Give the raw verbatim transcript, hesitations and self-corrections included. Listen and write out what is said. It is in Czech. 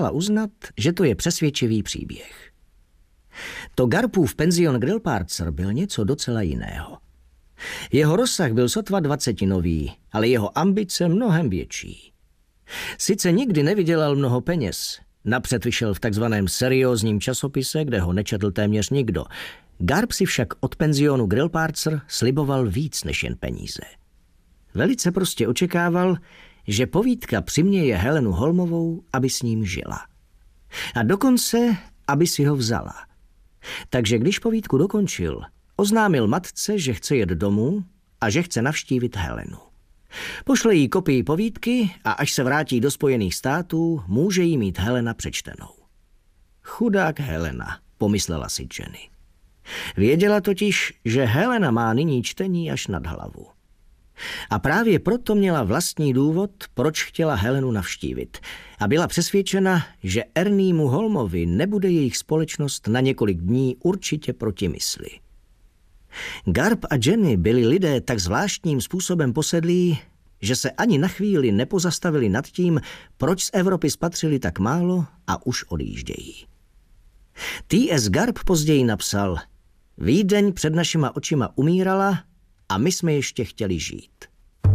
uznat, že to je přesvědčivý příběh. To Garpův penzion Grillparzer byl něco docela jiného. Jeho rozsah byl sotva dvacetinový, ale jeho ambice mnohem větší. Sice nikdy nevydělal mnoho peněz, napřed vyšel v takzvaném seriózním časopise, kde ho nečetl téměř nikdo. Garp si však od penzionu Grillparzer sliboval víc než jen peníze. Velice prostě očekával, že povídka přiměje Helenu Holmovou, aby s ním žila. A dokonce, aby si ho vzala. Takže když povídku dokončil, oznámil matce, že chce jet domů a že chce navštívit Helenu. Pošle jí kopii povídky a až se vrátí do Spojených států, může jí mít Helena přečtenou. Chudák Helena, pomyslela si Jenny. Věděla totiž, že Helena má nyní čtení až nad hlavu. A právě proto měla vlastní důvod, proč chtěla Helenu navštívit. A byla přesvědčena, že Erniemu Holmovi nebude jejich společnost na několik dní určitě proti mysli. Garp a Jenny byli lidé tak zvláštním způsobem posedlí, že se ani na chvíli nepozastavili nad tím, proč z Evropy spatřili tak málo a už odjíždějí. T S Garp později napsal: Vídeň před našima očima umírala a my jsme ještě chtěli žít.